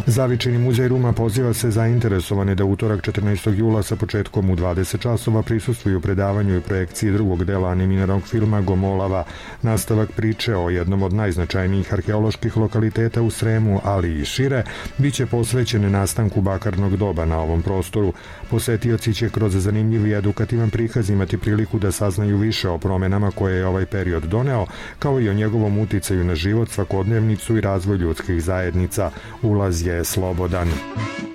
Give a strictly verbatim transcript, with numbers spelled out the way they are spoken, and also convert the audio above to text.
Zavičajni muzej Ruma poziva se zainteresovane da utorak četrnaestog jula sa početkom u dvadeset časova prisustvuju predavanju i projekciji drugog dela animiranog filma Gomolava, nastavak priče o jednom od najznačajnijih arheoloških lokaliteta u Sremu, ali i šire, biće posvećene nastanku bakarnog doba na ovom prostoru. Posetioci će kroz zanimljiv i edukativan prikaz imati priliku da saznaju više o promenama koje je ovaj period doneo, kao i o njegovom uticaju na život, svakodnevnicu i razvoj ljudskih zajednica. Ulaz je slobodan.